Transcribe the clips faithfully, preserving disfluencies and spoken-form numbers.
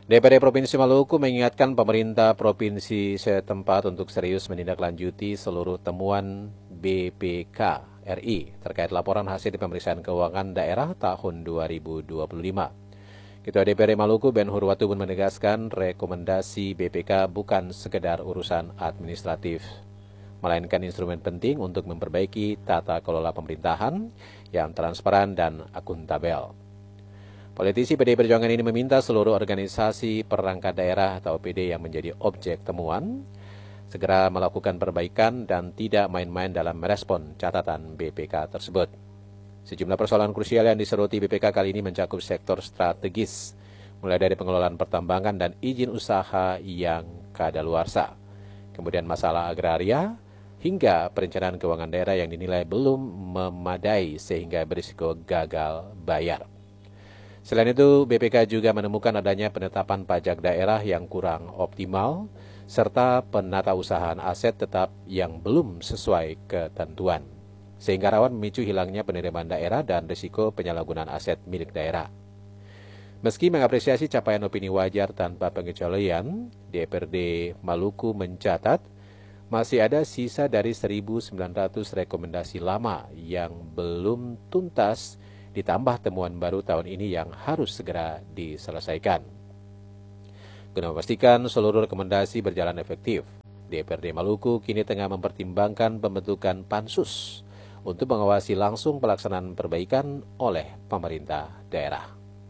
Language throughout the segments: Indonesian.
D P R D Provinsi Maluku mengingatkan pemerintah provinsi setempat untuk serius menindaklanjuti seluruh temuan B P K R I terkait laporan hasil pemeriksaan keuangan daerah tahun dua ribu dua puluh lima. Ketua D P R D Maluku Ben Hur Watubun menegaskan rekomendasi B P K bukan sekedar urusan administratif, melainkan instrumen penting untuk memperbaiki tata kelola pemerintahan yang transparan dan akuntabel. Politisi P D I Perjuangan ini meminta seluruh organisasi perangkat daerah atau O P D yang menjadi objek temuan segera melakukan perbaikan dan tidak main-main dalam merespon catatan B P K tersebut. Sejumlah persoalan krusial yang disoroti B P K kali ini mencakup sektor strategis, mulai dari pengelolaan pertambangan dan izin usaha yang kadaluarsa, kemudian masalah agraria, hingga perencanaan keuangan daerah yang dinilai belum memadai sehingga berisiko gagal bayar. Selain itu, B P K juga menemukan adanya penetapan pajak daerah yang kurang optimal, serta penatausahaan aset tetap yang belum sesuai ketentuan, sehingga rawan memicu hilangnya penerimaan daerah dan risiko penyalahgunaan aset milik daerah. Meski mengapresiasi capaian opini wajar tanpa pengecualian, D P R D Maluku mencatat masih ada sisa dari seribu sembilan ratus rekomendasi lama yang belum tuntas, ditambah temuan baru tahun ini yang harus segera diselesaikan. Guna memastikan seluruh rekomendasi berjalan efektif, D P R D Maluku kini tengah mempertimbangkan pembentukan pansus untuk mengawasi langsung pelaksanaan perbaikan oleh pemerintah daerah.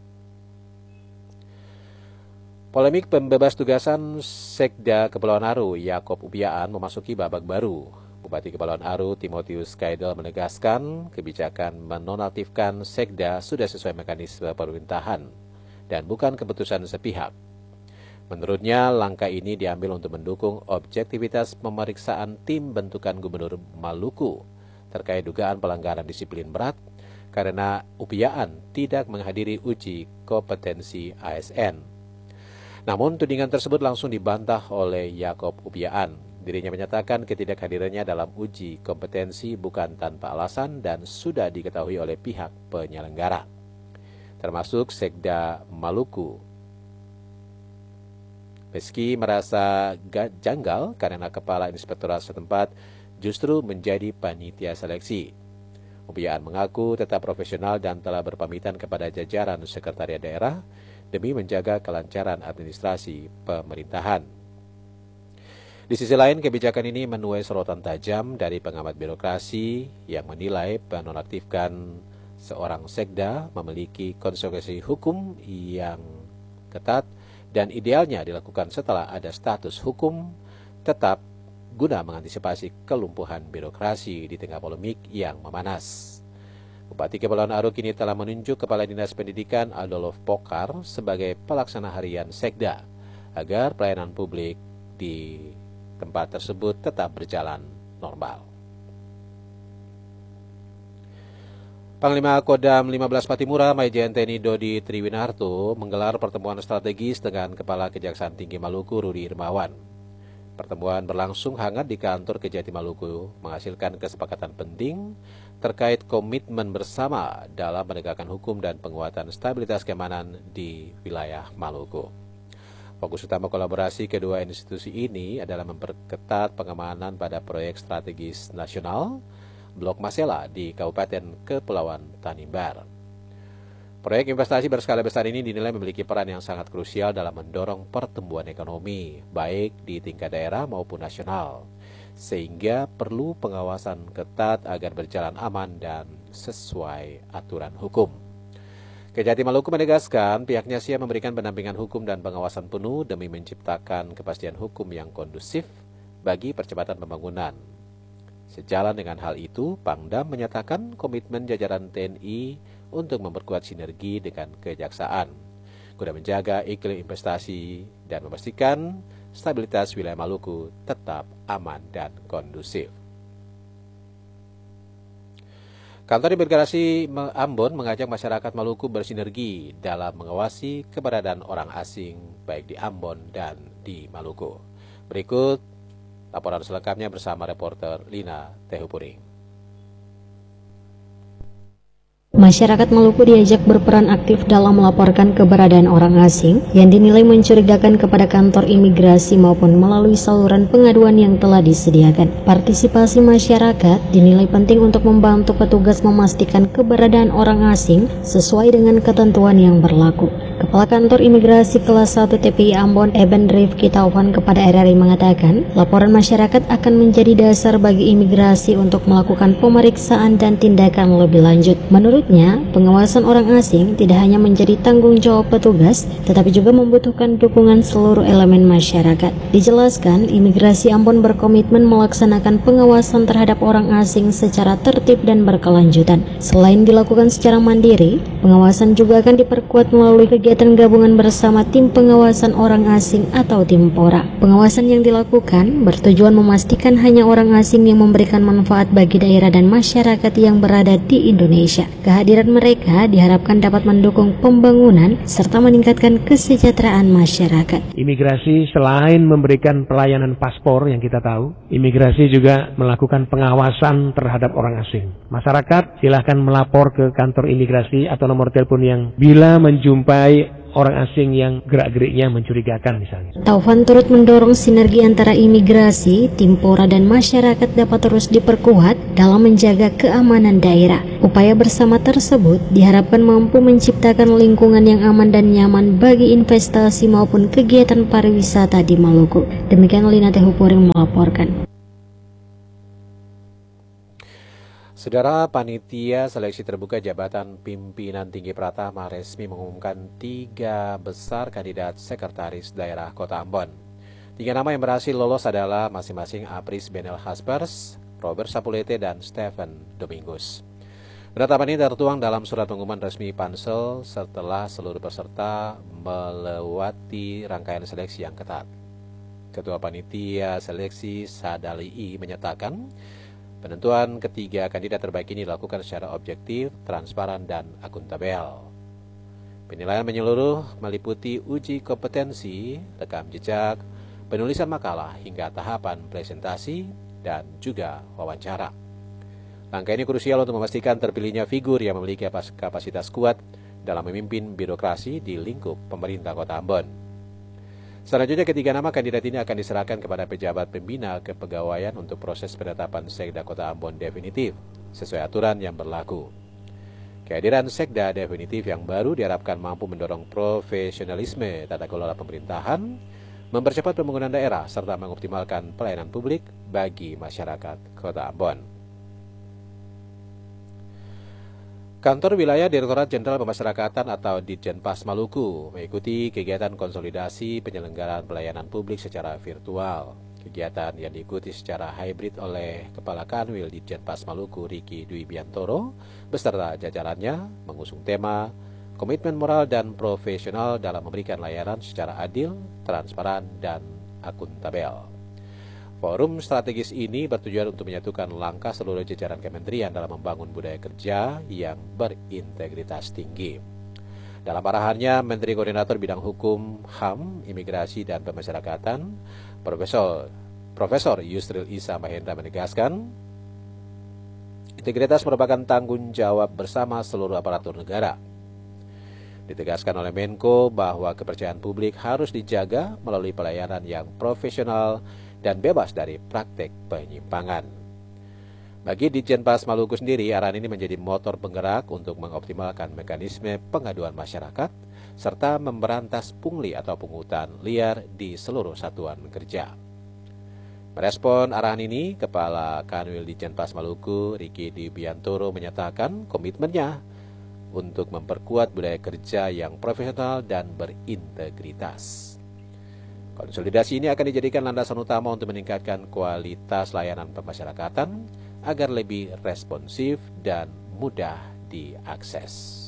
Polemik pembebas tugasan Sekda Kepulauan Aru Yaakob Upiaan memasuki babak baru. Bupati Kepulauan Aru Timotius Kaidel menegaskan kebijakan menonaktifkan Sekda sudah sesuai mekanisme pemerintahan dan bukan keputusan sepihak. Menurutnya, langkah ini diambil untuk mendukung objektivitas pemeriksaan tim bentukan Gubernur Maluku terkait dugaan pelanggaran disiplin berat karena Upiaan tidak menghadiri uji kompetensi A S N. Namun, tudingan tersebut langsung dibantah oleh Yaakob Upiaan. Dirinya menyatakan ketidakhadirannya dalam uji kompetensi bukan tanpa alasan dan sudah diketahui oleh pihak penyelenggara, termasuk Sekda Maluku. Meski merasa janggal karena kepala inspektorat setempat justru menjadi panitia seleksi, Upiaan mengaku tetap profesional dan telah berpamitan kepada jajaran sekretariat daerah demi menjaga kelancaran administrasi pemerintahan. Di sisi lain, kebijakan ini menuai sorotan tajam dari pengamat birokrasi yang menilai penonaktifkan seorang sekda memiliki konsekuensi hukum yang ketat dan idealnya dilakukan setelah ada status hukum tetap guna mengantisipasi kelumpuhan birokrasi di tengah polemik yang memanas. Bupati Kepulauan Aru kini telah menunjuk Kepala Dinas Pendidikan Adolf Pokar sebagai pelaksana harian sekda agar pelayanan publik di tempat tersebut tetap berjalan normal. Panglima Kodam lima belas Patimura Majen T N I Dodi Triwinarto menggelar pertemuan strategis dengan Kepala Kejaksaan Tinggi Maluku Rudi Irmawan. Pertemuan berlangsung hangat di kantor Kejati Maluku, menghasilkan kesepakatan penting terkait komitmen bersama dalam menegakkan hukum dan penguatan stabilitas keamanan di wilayah Maluku. Fokus utama kolaborasi kedua institusi ini adalah memperketat pengamanan pada proyek strategis nasional Blok Masela di Kabupaten Kepulauan Tanimbar. Proyek investasi berskala besar ini dinilai memiliki peran yang sangat krusial dalam mendorong pertumbuhan ekonomi, baik di tingkat daerah maupun nasional, sehingga perlu pengawasan ketat agar berjalan aman dan sesuai aturan hukum. Kejati Maluku menegaskan pihaknya siap memberikan pendampingan hukum dan pengawasan penuh demi menciptakan kepastian hukum yang kondusif bagi percepatan pembangunan. Sejalan dengan hal itu, Pangdam menyatakan komitmen jajaran T N I untuk memperkuat sinergi dengan kejaksaan guna menjaga iklim investasi dan memastikan stabilitas wilayah Maluku tetap aman dan kondusif. Kantor Imigrasi Ambon mengajak masyarakat Maluku bersinergi dalam mengawasi keberadaan orang asing baik di Ambon dan di Maluku. Berikut laporan selengkapnya bersama reporter Lina Tehupuring. Masyarakat Maluku diajak berperan aktif dalam melaporkan keberadaan orang asing yang dinilai mencurigakan kepada kantor imigrasi maupun melalui saluran pengaduan yang telah disediakan. Partisipasi masyarakat dinilai penting untuk membantu petugas memastikan keberadaan orang asing sesuai dengan ketentuan yang berlaku. Kepala Kantor Imigrasi Kelas satu T P I Ambon, Eben Rifki Taufan kepada R R I mengatakan, laporan masyarakat akan menjadi dasar bagi imigrasi untuk melakukan pemeriksaan dan tindakan lebih lanjut. Menurutnya, pengawasan orang asing tidak hanya menjadi tanggung jawab petugas, tetapi juga membutuhkan dukungan seluruh elemen masyarakat. Dijelaskan, Imigrasi Ambon berkomitmen melaksanakan pengawasan terhadap orang asing secara tertib dan berkelanjutan. Selain dilakukan secara mandiri, pengawasan juga akan diperkuat melalui kegiatan kegiatan gabungan bersama tim pengawasan orang asing atau tim PORA. Pengawasan yang dilakukan bertujuan memastikan hanya orang asing yang memberikan manfaat bagi daerah dan masyarakat yang berada di Indonesia. Kehadiran mereka diharapkan dapat mendukung pembangunan serta meningkatkan kesejahteraan masyarakat. Imigrasi selain memberikan pelayanan paspor yang kita tahu, imigrasi juga melakukan pengawasan terhadap orang asing. Masyarakat silahkan melapor ke kantor imigrasi atau nomor telepon yang bila menjumpai orang asing yang gerak-geriknya mencurigakan misalnya. Taufan turut mendorong sinergi antara imigrasi, tim PORA dan masyarakat dapat terus diperkuat dalam menjaga keamanan daerah. Upaya bersama tersebut diharapkan mampu menciptakan lingkungan yang aman dan nyaman bagi investasi maupun kegiatan pariwisata di Maluku. Demikian Lina Tehupuring melaporkan. Saudara, Panitia Seleksi Terbuka Jabatan Pimpinan Tinggi Pratama resmi mengumumkan tiga besar kandidat sekretaris daerah Kota Ambon. Tiga nama yang berhasil lolos adalah masing-masing Apris Benel Haspers, Robert Sapulete, dan Stephen Domingus. Penetapan ini tertuang dalam surat pengumuman resmi Pansel setelah seluruh peserta melewati rangkaian seleksi yang ketat. Ketua Panitia Seleksi Sadali menyatakan, penentuan ketiga kandidat terbaik ini dilakukan secara objektif, transparan, dan akuntabel. Penilaian menyeluruh meliputi uji kompetensi, rekam jejak, penulisan makalah, hingga tahapan presentasi, dan juga wawancara. Langkah ini krusial untuk memastikan terpilihnya figur yang memiliki kapasitas kuat dalam memimpin birokrasi di lingkup pemerintah Kota Ambon. Selanjutnya, ketiga nama kandidat ini akan diserahkan kepada pejabat pembina kepegawaian untuk proses penetapan Sekda Kota Ambon definitif sesuai aturan yang berlaku. Kehadiran Sekda definitif yang baru diharapkan mampu mendorong profesionalisme tata kelola pemerintahan, mempercepat pembangunan daerah, serta mengoptimalkan pelayanan publik bagi masyarakat Kota Ambon. Kantor Wilayah Direktorat Jenderal Pemasyarakatan atau Ditjenpas Maluku mengikuti kegiatan konsolidasi penyelenggaraan pelayanan publik secara virtual. Kegiatan yang diikuti secara hybrid oleh Kepala Kanwil Ditjenpas Maluku Riki Dwi Biantoro beserta jajarannya mengusung tema komitmen moral dan profesional dalam memberikan layanan secara adil, transparan, dan akuntabel. Forum strategis ini bertujuan untuk menyatukan langkah seluruh jajaran kementerian dalam membangun budaya kerja yang berintegritas tinggi. Dalam arahannya, Menteri Koordinator Bidang Hukum, H A M, Imigrasi, dan Pemasyarakatan, Profesor Profesor Yusril Isa Mahendra menegaskan, integritas merupakan tanggung jawab bersama seluruh aparatur negara. Ditegaskan oleh Menko bahwa kepercayaan publik harus dijaga melalui pelayanan yang profesional dan bebas dari praktek penyimpangan. Bagi Ditjenpas Maluku sendiri, arahan ini menjadi motor penggerak untuk mengoptimalkan mekanisme pengaduan masyarakat serta memberantas pungli atau pungutan liar di seluruh satuan kerja. Merespon arahan ini, Kepala Kanwil Ditjenpas Maluku Riki Dwi Biantoro menyatakan komitmennya untuk memperkuat budaya kerja yang profesional dan berintegritas. Konsolidasi ini akan dijadikan landasan utama untuk meningkatkan kualitas layanan pemasyarakatan agar lebih responsif dan mudah diakses.